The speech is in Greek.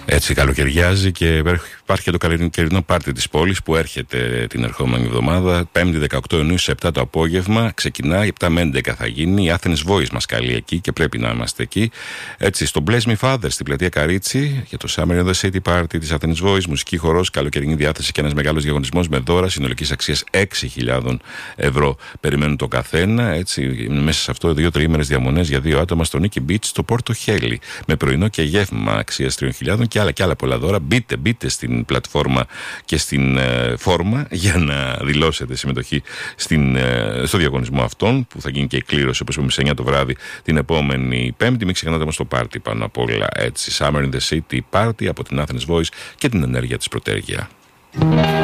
Έτσι καλοκαιριάζει και υπάρχει και το καλοκαιρινό πάρτι της πόλης που έρχεται την ερχόμενη εβδομάδα, 5η 18 Ιουνίου σε 7 το απόγευμα. Ξεκινάει, 7 με 11 θα γίνει. Η Athens Voice μας καλεί εκεί και πρέπει να είμαστε εκεί. Έτσι, στο Bless Me Father στην πλατεία Καρίτσι για το Summer in the City Party της Athens Voice, μουσική, χορός, καλοκαιρινή διάθεση και ένας μεγάλος διαγωνισμός με δώρα συνολικής αξίας 6.000 ευρώ. Περιμένουν το καθένα. Έτσι, μέσα σε αυτό 2 τριήμερες διαμονές για 2 άτομα στο Νίκη Beach στο Πόρτο Χέλι με πρωινό και γεύμα αξίας 3.000 και άλλα πολλά δώρα. Μπείτε στην πλατφόρμα και στην φόρμα για να δηλώσετε συμμετοχή στο διαγωνισμό αυτόν που θα γίνει και η κλήρωση όπως είπαμε σε 9 το βράδυ την επόμενη Πέμπτη. Μην ξεχνάτε όμως το πάρτι πάνω απ' όλα. Έτσι, Summer in the City Party από την Athens Voice και την ενέργεια της Πρωτέργεια.